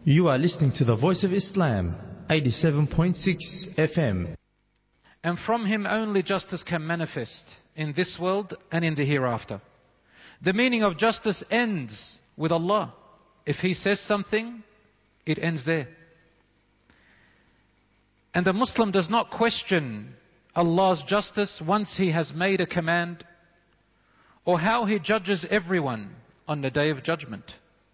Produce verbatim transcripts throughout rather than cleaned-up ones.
You are listening to the Voice of Islam, eighty-seven point six F M. And from Him only justice can manifest in this world and in the hereafter. The meaning of justice ends with Allah. If He says something, it ends there. And the Muslim does not question Allah's justice once He has made a command, or how He judges everyone on the Day of Judgment.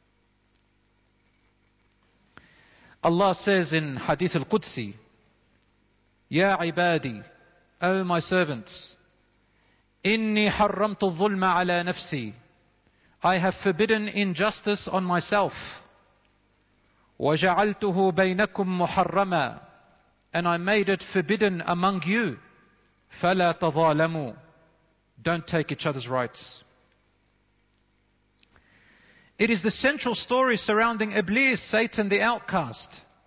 Allah says in Hadith al-Qudsi, Ya ibadi, O my servants, Inni harramtu dhulma ala nafsi, I have forbidden injustice on myself. وَجَعَلْتُهُ بَيْنَكُمْ مُحَرَّمًا, and I made it forbidden among you. فَلَا تَظَالَمُوا, don't take each other's rights. It is the central story surrounding Iblis, Satan the outcast.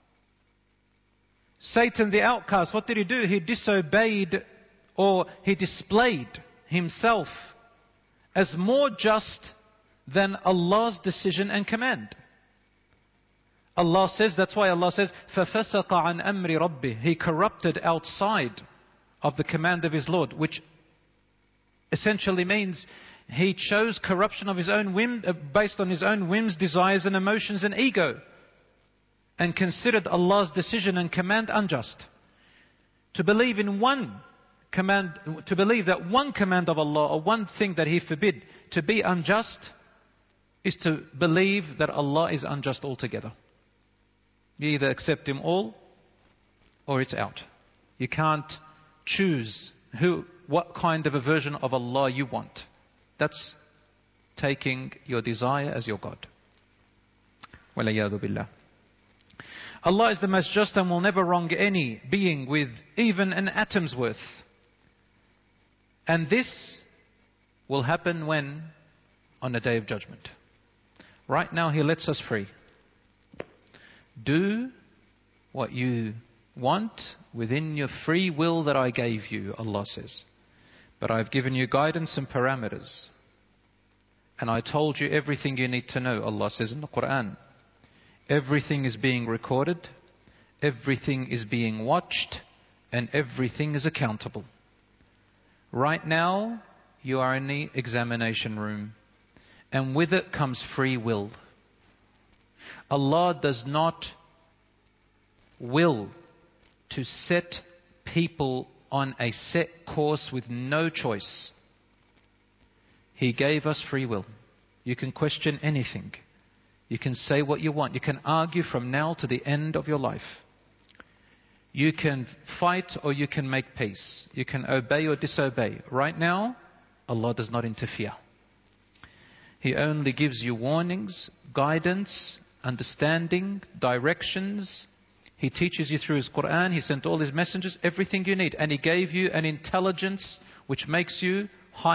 Satan the outcast, what did he do? He disobeyed, or he displayed himself as more just than Allah's decision and command. Allah says, that's why Allah says, فَفَسَقَ عَنْ أَمْرِ رَبِّهِ, he corrupted outside of the command of his Lord, which essentially means he chose corruption of his own whim, based on his own whims, desires and emotions and ego, and considered Allah's decision and command unjust. To believe in one command, to believe that one command of Allah or one thing that He forbid to be unjust, is to believe that Allah is unjust altogether. You either accept Him all, or it's out. You can't choose who, what kind of a version of Allah you want. That's taking your desire as your God. وَلَيَاذُ بِاللَّهِ. Allah is the most just and will never wrong any being with even an atom's worth. And this will happen when? On the Day of Judgment. Right now He lets us free. Do what you want within your free will that I gave you, Allah says. But I've given you guidance and parameters. And I told you everything you need to know, Allah says in the Quran. Everything is being recorded, everything is being watched, and everything is accountable. Right now, you are in the examination room, and with it comes free will. Allah does not will to set people on a set course with no choice. He gave us free will. You can question anything. You can say what you want. You can argue from now to the end of your life. You can fight or you can make peace. You can obey or disobey. Right now, Allah does not interfere. He only gives you warnings, guidance, understanding, directions. He teaches you through His Quran. He sent all His messengers, everything you need. And He gave you an intelligence which makes you